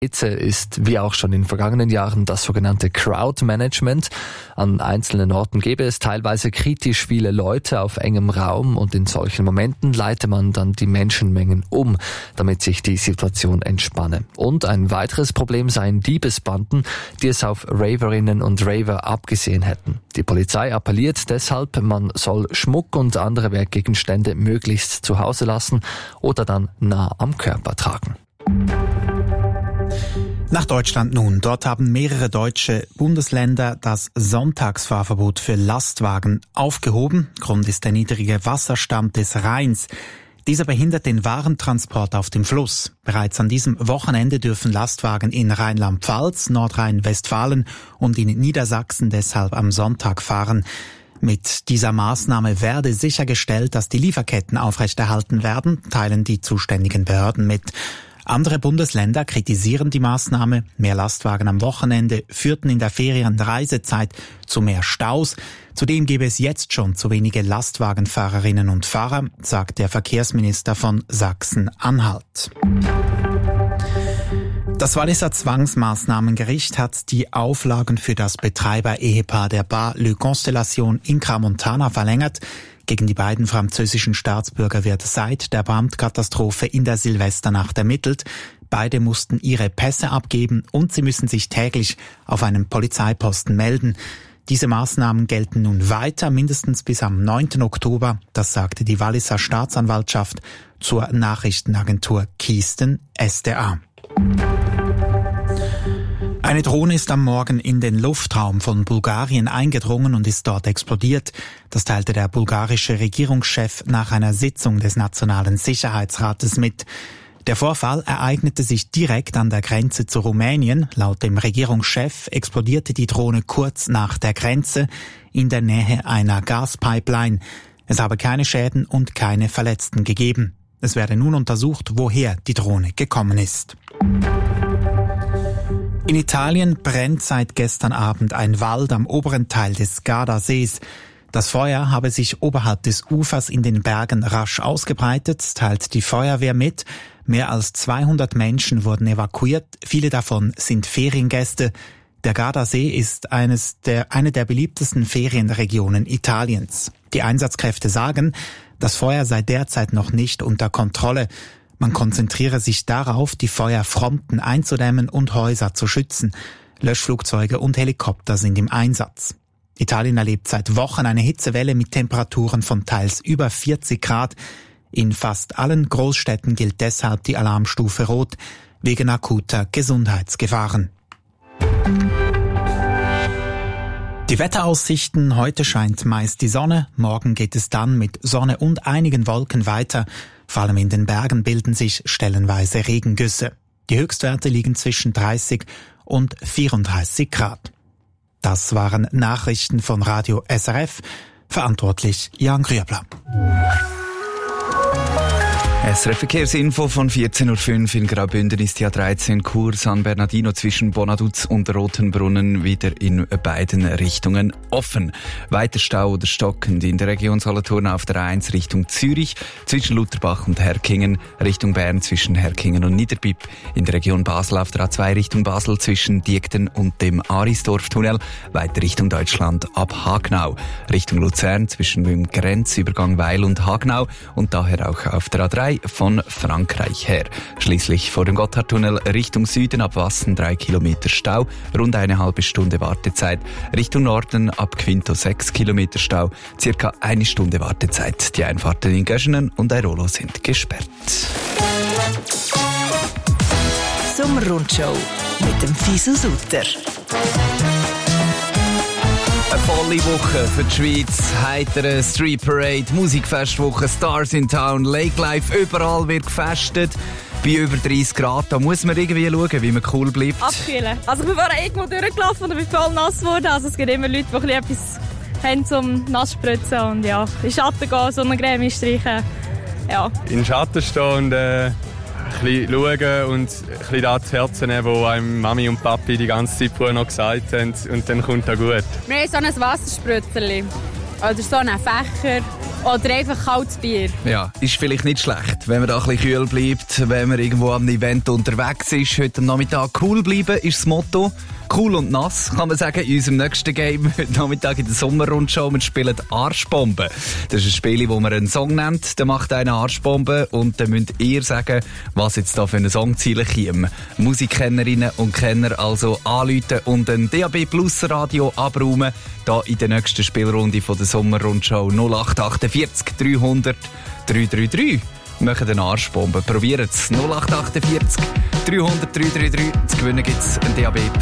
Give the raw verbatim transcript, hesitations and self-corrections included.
Hitze ist wie auch schon in vergangenen Jahren das sogenannte Crowd-Management. An einzelnen Orten gäbe es teilweise kritisch viele Leute auf engem Raum und in solchen Momenten leite man dann die Menschenmengen um, damit sich die Situation entspanne. Und ein weiteres Problem seien Diebesbanden, die es auf Raverinnen und Raver abgesehen hätten. Die Polizei appelliert deshalb, man soll Schmuck und andere Wertgegenstände möglichst zu Hause lassen oder dann nah am Körper tragen. Nach Deutschland nun. Dort haben mehrere deutsche Bundesländer das Sonntagsfahrverbot für Lastwagen aufgehoben. Grund ist der niedrige Wasserstand des Rheins. Dieser behindert den Warentransport auf dem Fluss. Bereits an diesem Wochenende dürfen Lastwagen in Rheinland-Pfalz, Nordrhein-Westfalen und in Niedersachsen deshalb am Sonntag fahren. Mit dieser Maßnahme werde sichergestellt, dass die Lieferketten aufrechterhalten werden, teilen die zuständigen Behörden mit. Andere Bundesländer kritisieren die Maßnahme. Mehr Lastwagen am Wochenende führten in der Ferienreisezeit zu mehr Staus. Zudem gäbe es jetzt schon zu wenige Lastwagenfahrerinnen und Fahrer, sagt der Verkehrsminister von Sachsen-Anhalt. Das Walliser Zwangsmaßnahmengericht hat die Auflagen für das Betreiber-Ehepaar der Bar Le Constellation in Crans-Montana verlängert. Gegen die beiden französischen Staatsbürger wird seit der Brandkatastrophe in der Silvesternacht ermittelt. Beide mussten ihre Pässe abgeben und sie müssen sich täglich auf einem Polizeiposten melden. Diese Maßnahmen gelten nun weiter, mindestens bis am neunten Oktober. Das sagte die Walliser Staatsanwaltschaft zur Nachrichtenagentur Kiesten S D A. Eine Drohne ist am Morgen in den Luftraum von Bulgarien eingedrungen und ist dort explodiert. Das teilte der bulgarische Regierungschef nach einer Sitzung des Nationalen Sicherheitsrates mit. Der Vorfall ereignete sich direkt an der Grenze zu Rumänien. Laut dem Regierungschef explodierte die Drohne kurz nach der Grenze in der Nähe einer Gaspipeline. Es habe keine Schäden und keine Verletzten gegeben. Es werde nun untersucht, woher die Drohne gekommen ist. In Italien brennt seit gestern Abend ein Wald am oberen Teil des Gardasees. Das Feuer habe sich oberhalb des Ufers in den Bergen rasch ausgebreitet, teilt die Feuerwehr mit. Mehr als zweihundert Menschen wurden evakuiert, viele davon sind Feriengäste. Der Gardasee ist eines der, eine der beliebtesten Ferienregionen Italiens. Die Einsatzkräfte sagen, das Feuer sei derzeit noch nicht unter Kontrolle. Man konzentriere sich darauf, die Feuerfronten einzudämmen und Häuser zu schützen. Löschflugzeuge und Helikopter sind im Einsatz. Italien erlebt seit Wochen eine Hitzewelle mit Temperaturen von teils über vierzig Grad. In fast allen Großstädten gilt deshalb die Alarmstufe Rot wegen akuter Gesundheitsgefahren. Die Wetteraussichten: Heute scheint meist die Sonne, morgen geht es dann mit Sonne und einigen Wolken weiter. Vor allem in den Bergen bilden sich stellenweise Regengüsse. Die Höchstwerte liegen zwischen dreißig und vierunddreißig Grad. Das waren Nachrichten von Radio S R F. Verantwortlich Jan Grüebler. S R F-Verkehrsinfo von vierzehn Uhr fünf in Graubünden ist die A dreizehn Chur San Bernardino zwischen Bonaduz und Rotenbrunnen wieder in beiden Richtungen offen. Weiter Stau oder stockend in der Region Solothurn auf der A eins Richtung Zürich, zwischen Lutherbach und Herkingen, Richtung Bern zwischen Herkingen und Niederbipp, in der Region Basel auf der A zwei Richtung Basel zwischen Diekten und dem Arisdorf-Tunnel, weiter Richtung Deutschland ab Hagnau, Richtung Luzern zwischen dem Grenzübergang Weil und Hagnau und daher auch auf der A drei von Frankreich her. Schließlich vor dem Gotthardtunnel Richtung Süden ab Wassen drei Kilometer Stau, rund eine halbe Stunde Wartezeit. Richtung Norden ab Quinto sechs Kilometer Stau, circa eine Stunde Wartezeit. Die Einfahrten in Göschenen und Airolo sind gesperrt. Sommerrundschau mit dem Fisu Sutter. Eine volle Woche für die Schweiz. Heitere Street Parade, Musikfestwoche, Stars in Town, Lake Life, überall wird gefestet. Bei über dreißig Grad, da muss man irgendwie schauen, wie man cool bleibt. Abkühlen. Also ich bin vorher irgendwo durchgelaufen und bin voll nass geworden. Also es gibt immer Leute, die etwas haben zum Nassspritzen und ja, in den Schatten gehen, Sonnencreme streichen. Ja. In den Schatten stehen und äh, ein bisschen schauen und ein bisschen das zu Herzen nehmen, was einem Mami und Papi die ganze Zeit vorher noch gesagt haben, und dann kommt das gut. Wir haben so ein Wasserspritzerli. Oder so einen Fächer. Oder einfach kaltes Bier. Ja, ist vielleicht nicht schlecht, wenn man da ein bisschen kühl bleibt, wenn man irgendwo am Event unterwegs ist. Heute am Nachmittag cool bleiben ist das Motto. Cool und nass, kann man sagen, in unserem nächsten Game heute Nachmittag in der Sommerrundschau. Wir spielen Arschbombe. Das ist ein Spiel, wo man einen Song nennt, der macht eine Arschbombe und dann müsst ihr sagen, was jetzt da für eine Songziele käme. Musikkennerinnen und Kenner also anrufen und ein D A B Plus Radio abräumen, da in der nächsten Spielrunde von der Sommerrundschau null acht achtundvierzig dreihundert dreihundertdreiunddreißig. Machen eine Arschbombe. Probiert es. null acht achtundvierzig dreihundert dreihundertdreiunddreißig. Zu gewinnen gibt es ein D A B